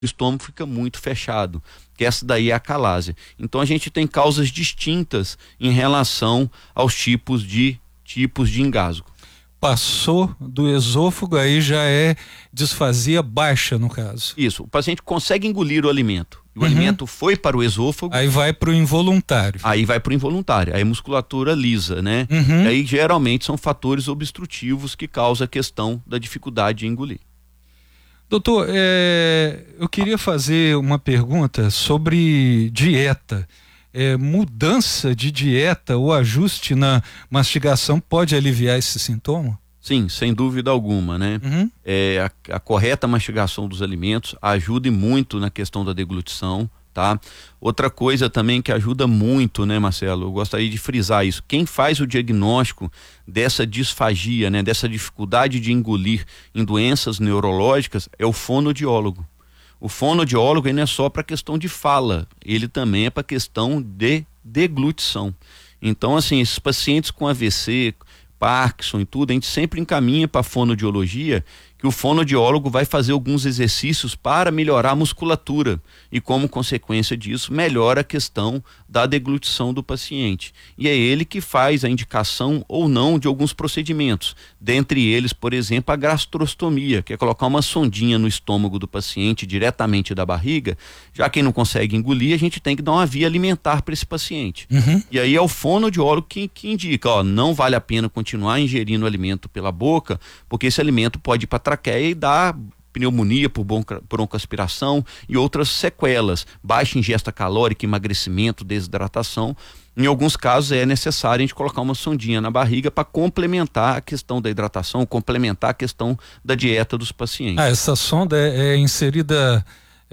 o estômago fica muito fechado, que essa daí é a calásia. Então a gente tem causas distintas em relação aos tipos de engasgo. Passou do esôfago, aí já é disfasia baixa, no caso. Isso, o paciente consegue engolir o alimento. O alimento foi para o esôfago. Aí vai para o involuntário. Aí a musculatura lisa, né? E aí geralmente são fatores obstrutivos que causam a questão da dificuldade de engolir. Doutor, eu queria fazer uma pergunta sobre dieta. Mudança de dieta ou ajuste na mastigação pode aliviar esse sintoma? Sim, sem dúvida alguma, né? A correta mastigação dos alimentos ajuda muito na questão da deglutição, tá? Outra coisa também que ajuda muito, né, Marcelo? Eu gostaria de frisar isso. Quem faz o diagnóstico dessa disfagia, né, dessa dificuldade de engolir em doenças neurológicas é o fonoaudiólogo. O fonoaudiólogo ele não é só para questão de fala, ele também é para questão de deglutição. Então, assim, esses pacientes com AVC, Parkinson e tudo, a gente sempre encaminha para a fonoaudiologia, que o fonoaudiólogo vai fazer alguns exercícios para melhorar a musculatura e, como consequência disso, melhora a questão da deglutição do paciente. E é ele que faz a indicação ou não de alguns procedimentos, dentre eles, por exemplo, a gastrostomia, que é colocar uma sondinha no estômago do paciente diretamente da barriga. Já quem não consegue engolir, a gente tem que dar uma via alimentar para esse paciente. E aí é o fonoaudiólogo que indica, não vale a pena continuar ingerindo alimento pela boca, porque esse alimento pode ir para traqueia e dar pneumonia por broncoaspiração e outras sequelas, baixa ingesta calórica, emagrecimento, desidratação. Em alguns casos é necessário a gente colocar uma sondinha na barriga para complementar a questão da hidratação, complementar a questão da dieta dos pacientes. Essa sonda é inserida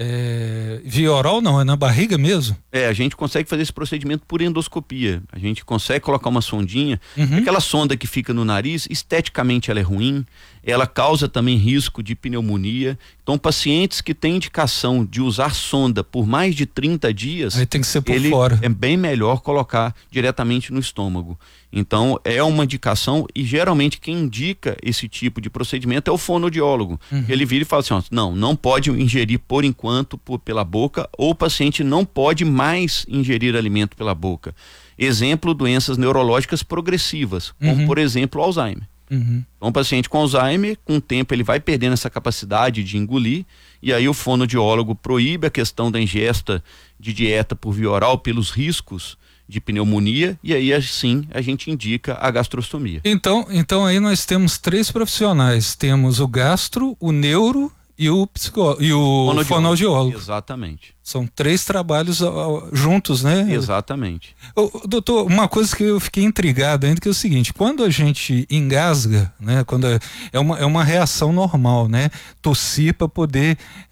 via oral, não? É na barriga mesmo? A gente consegue fazer esse procedimento por endoscopia. A gente consegue colocar uma sondinha. Aquela sonda que fica no nariz, esteticamente ela é ruim, ela causa também risco de pneumonia. Então, pacientes que têm indicação de usar sonda por mais de 30 dias, aí tem que ser por fora. É bem melhor colocar diretamente no estômago. Então, é uma indicação e geralmente quem indica esse tipo de procedimento é o fonoaudiólogo. Ele vira e fala assim, não pode ingerir por enquanto pela boca, ou o paciente não pode mais ingerir alimento pela boca. Exemplo, doenças neurológicas progressivas, como por exemplo o Alzheimer. Então, o paciente com Alzheimer, com o tempo ele vai perdendo essa capacidade de engolir, e aí o fonoaudiólogo proíbe a questão da ingesta de dieta por via oral pelos riscos de pneumonia, e aí assim a gente indica a gastrostomia. Então aí nós temos 3 profissionais, temos o gastro, o neuro e o fonoaudiólogo. Exatamente. São 3 trabalhos juntos, né? Exatamente. Doutor, uma coisa que eu fiquei intrigado ainda, que é o seguinte: quando a gente engasga, né? Quando é uma reação normal, né? Tossir para poder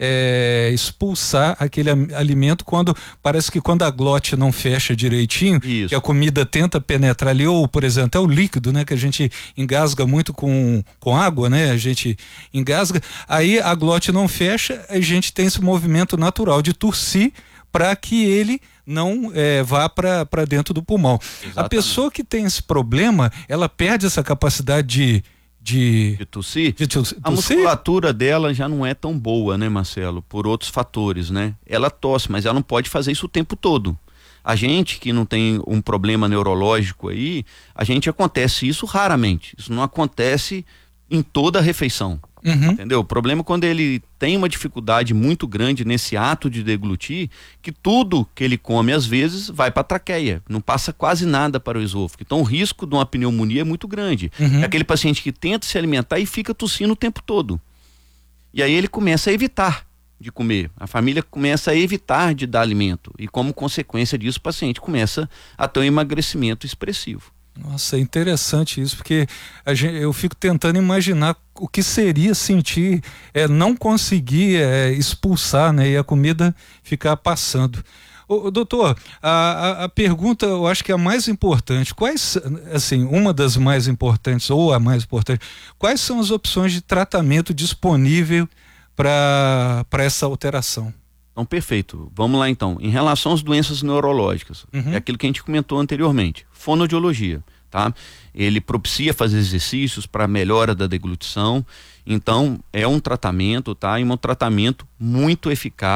expulsar aquele alimento, parece que quando a glote não fecha direitinho, que a comida tenta penetrar ali, ou por exemplo, é o líquido, né? Que a gente engasga muito com água, né? A gente engasga, aí a glote não fecha, a gente tem esse movimento natural de tossir para que ele não vá para dentro do pulmão. Exatamente. A pessoa que tem esse problema, ela perde essa capacidade de tossir. A musculatura dela já não é tão boa, né, Marcelo? Por outros fatores, né? Ela tosse, mas ela não pode fazer isso o tempo todo. A gente que não tem um problema neurológico aí, acontece isso raramente. Isso não acontece em toda a refeição. Entendeu? O problema é quando ele tem uma dificuldade muito grande nesse ato de deglutir, que tudo que ele come às vezes vai para a traqueia, não passa quase nada para o esôfago. Então o risco de uma pneumonia é muito grande. É aquele paciente que tenta se alimentar e fica tossindo o tempo todo. E aí ele começa a evitar de comer. A família começa a evitar de dar alimento. E como consequência disso, o paciente começa a ter um emagrecimento expressivo. Nossa, é interessante isso, porque eu fico tentando imaginar o que seria sentir, não conseguir expulsar, né, e a comida ficar passando. Doutor, a pergunta, eu acho que é a mais importante, uma das mais importantes, ou a mais importante, quais são as opções de tratamento disponível para essa alteração? Então, perfeito. Vamos lá então. Em relação às doenças neurológicas, é aquilo que a gente comentou anteriormente. Fonoaudiologia. tá? Ele propicia fazer exercícios para melhora da deglutição. Então, é um tratamento, tá? E um tratamento muito eficaz